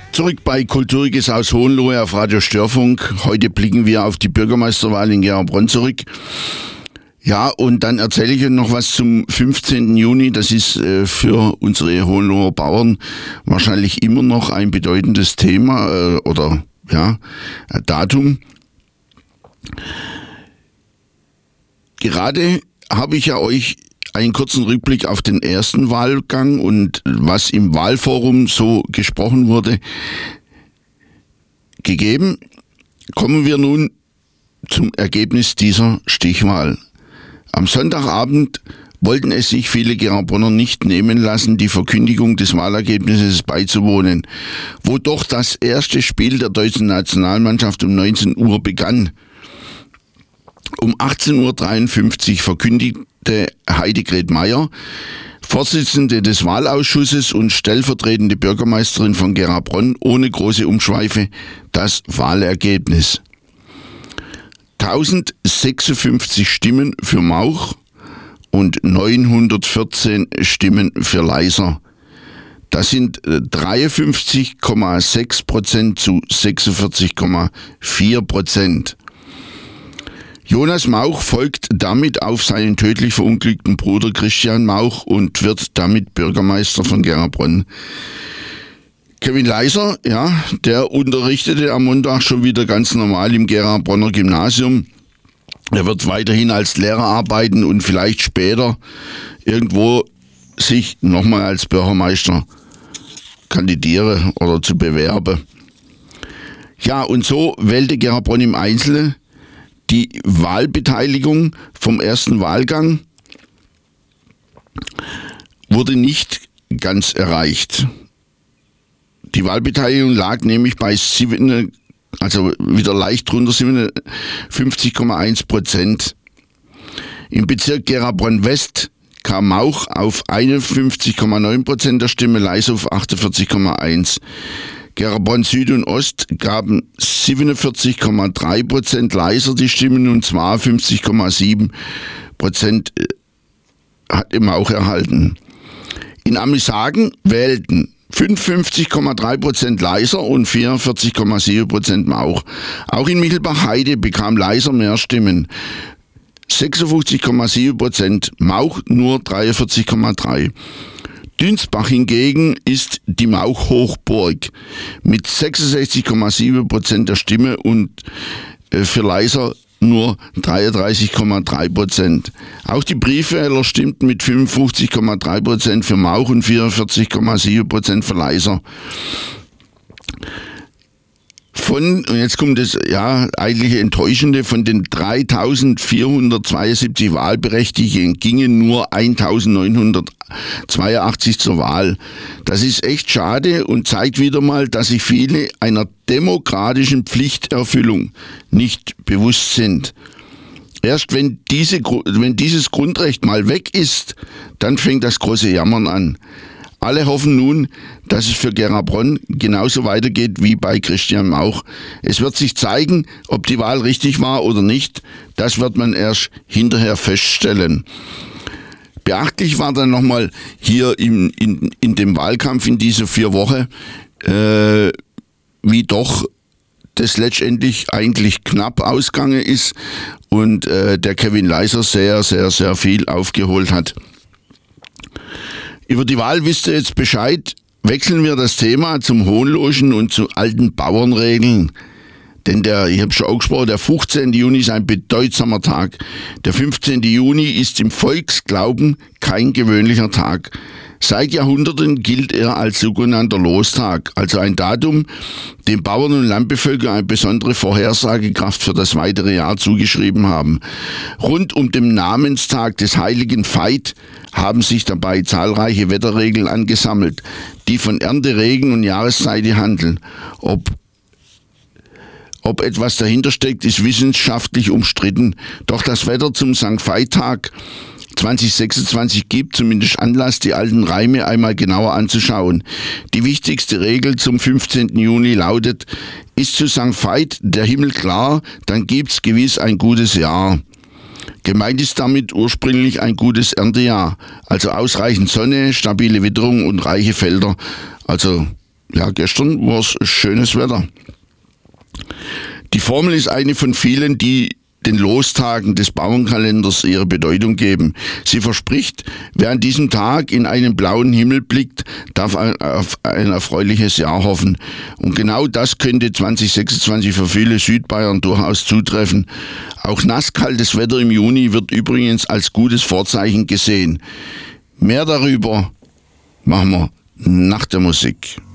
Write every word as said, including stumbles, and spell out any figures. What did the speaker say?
Zurück bei Kulturigis aus Hohenlohe auf Radio Störfunk. Heute blicken wir auf die Bürgermeisterwahl in Gera-Bronn zurück. Ja, und dann erzähle ich Ihnen noch was zum fünfzehnten Juni. Das ist äh, für unsere Hohenloher Bauern wahrscheinlich immer noch ein bedeutendes Thema äh, oder ja, ein Datum. Gerade habe ich ja euch einen kurzen Rückblick auf den ersten Wahlgang und was im Wahlforum so gesprochen wurde, gegeben. Kommen wir nun zum Ergebnis dieser Stichwahl. Am Sonntagabend wollten es sich viele Gera-Bronner nicht nehmen lassen, die Verkündigung des Wahlergebnisses beizuwohnen, wo doch das erste Spiel der deutschen Nationalmannschaft um neunzehn Uhr begann. Um achtzehn Uhr dreiundfünfzig verkündigte Heidegret Meyer, Vorsitzende des Wahlausschusses und stellvertretende Bürgermeisterin von Gera-Bronn, ohne große Umschweife das Wahlergebnis. tausendsechsundfünfzig Stimmen für Mauch und neunhundertvierzehn Stimmen für Leyser. Das sind dreiundfünfzig Komma sechs Prozent zu sechsundvierzig Komma vier Prozent. Jonas Mauch folgt damit auf seinen tödlich verunglückten Bruder Christian Mauch und wird damit Bürgermeister von Gera-Bronn. Kevin Leyser, ja, der unterrichtete am Montag schon wieder ganz normal im Gera-Bronner Gymnasium. Er wird weiterhin als Lehrer arbeiten und vielleicht später irgendwo sich nochmal als Bürgermeister kandidieren oder zu bewerben. Ja, und so wählte Gera-Bronn im Einzelnen die Wahlbeteiligung vom ersten Wahlgang wurde nicht ganz erreicht. Die Wahlbeteiligung lag nämlich bei sieben, also wieder leicht drunter, siebenundfünfzig Komma eins Prozent. Im Bezirk Gera-Bronn West kam Mauch auf einundfünfzig Komma neun Prozent der Stimme, Leyser auf achtundvierzig Komma eins. Gera-Bronn Süd und Ost gaben siebenundvierzig Komma drei Prozent Leyser die Stimmen und zweiundfünfzig Komma sieben Prozent hat er Mauch erhalten. In Amlishagen wählten fünfundfünfzig Komma drei Prozent Leyser und vierundvierzig Komma sieben Prozent Mauch. Auch in Michelbach-Heide bekam Leyser mehr Stimmen. sechsundfünfzig Komma sieben Prozent, Mauch nur dreiundvierzig Komma drei. Dünsbach hingegen ist die Mauch-Hochburg mit sechsundsechzig Komma sieben Prozent der Stimme und für Leyser nur dreiunddreißig Komma drei Prozent. Auch die Briefwähler stimmten mit fünfundfünfzig Komma drei Prozent für Mauch und vierundvierzig Komma sieben Prozent für Leyser. Von, und jetzt kommt das ja eigentlich Enttäuschende, von den dreitausendvierhundertzweiundsiebzig Wahlberechtigten gingen nur eintausendneunhundertzweiundachtzig zur Wahl. Das ist echt schade und zeigt wieder mal, dass sich viele einer demokratischen Pflichterfüllung nicht bewusst sind. Erst wenn, diese, wenn dieses Grundrecht mal weg ist, dann fängt das große Jammern an. Alle hoffen nun, dass es für Gera-Bronn genauso weitergeht wie bei Christian Mauch. Es wird sich zeigen, ob die Wahl richtig war oder nicht. Das wird man erst hinterher feststellen. Beachtlich war dann nochmal hier in, in, in dem Wahlkampf in dieser vier Wochen, äh, wie doch das letztendlich eigentlich knapp ausgegangen ist und äh, der Kevin Leyser sehr, sehr, sehr viel aufgeholt hat. Über die Wahl wisst ihr jetzt Bescheid. Wechseln wir das Thema zum Hohenlohen und zu alten Bauernregeln. Denn der, ich habe schon auch gesprochen, der fünfzehnten Juni ist ein bedeutsamer Tag. Der fünfzehnten Juni ist im Volksglauben kein gewöhnlicher Tag. Seit Jahrhunderten gilt er als sogenannter Lostag, also ein Datum, dem Bauern und Landbevölkerung eine besondere Vorhersagekraft für das weitere Jahr zugeschrieben haben. Rund um den Namenstag des heiligen Veit haben sich dabei zahlreiche Wetterregeln angesammelt, die von Ernte, Regen und Jahreszeiten handeln. Ob Ob etwas dahinter steckt, ist wissenschaftlich umstritten. Doch das Wetter zum Sankt Veit-Tag zwanzig sechsundzwanzig gibt zumindest Anlass, die alten Reime einmal genauer anzuschauen. Die wichtigste Regel zum fünfzehnten Juni lautet: Ist zu Sankt Veit der Himmel klar, dann gibt's gewiss ein gutes Jahr. Gemeint ist damit ursprünglich ein gutes Erntejahr, also ausreichend Sonne, stabile Witterung und reiche Felder, also Ja, gestern war es schönes Wetter. Die Formel ist eine von vielen, die den Lostagen des Bauernkalenders ihre Bedeutung geben. Sie verspricht, wer an diesem Tag in einen blauen Himmel blickt, darf auf ein erfreuliches Jahr hoffen. Und genau das könnte zwanzig sechsundzwanzig für viele Südbayern durchaus zutreffen. Auch nasskaltes Wetter im Juni wird übrigens als gutes Vorzeichen gesehen. Mehr darüber machen wir nach der Musik.